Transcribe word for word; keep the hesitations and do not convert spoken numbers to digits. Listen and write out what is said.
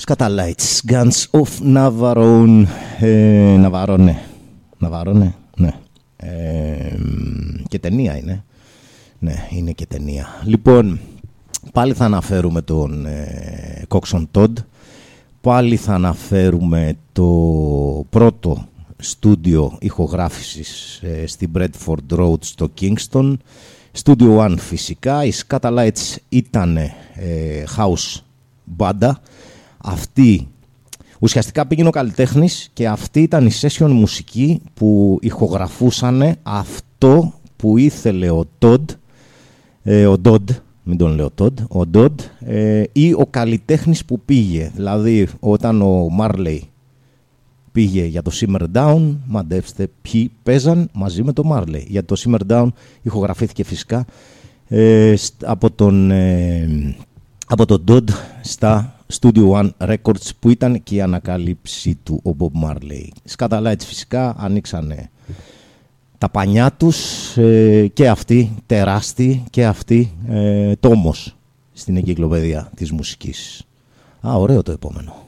Scatalites, Guns of Navarone. Ε, Navarone. Navarone, ναι. Ε, και ταινία είναι. Ναι, είναι και ταινία. Λοιπόν, πάλι θα αναφέρουμε τον ε, Coxsone Todd. Πάλι θα αναφέρουμε το πρώτο στούντιο ηχογράφησης ε, στην Bradford Road στο Kingston. Studio One φυσικά. Οι Scatalites ήταν ε, house μπάντα. Αυτή ουσιαστικά πήγαινε ο καλλιτέχνης και αυτή ήταν η session μουσική που ηχογραφούσανε αυτό που ήθελε ο Todd, ε, ο Dodd, μην τον λέω Todd, ο Dodd ε, ή ο καλλιτέχνης που πήγε. Δηλαδή όταν ο Marley πήγε για το Simmer Down, μαντέψτε ποιοι παίζαν μαζί με το Marley. Για το Simmer Down ηχογραφήθηκε φυσικά ε, από τον, ε, από τον Dodd στα Studio One Records, που ήταν και η ανακάλυψη του ο Bob Marley. Scatalites φυσικά ανοίξανε τα πανιά τους ε, και αυτοί τεράστιοι και αυτοί ε, τόμος στην εγκυκλοπαίδεια της μουσικής. Α, ωραίο το επόμενο.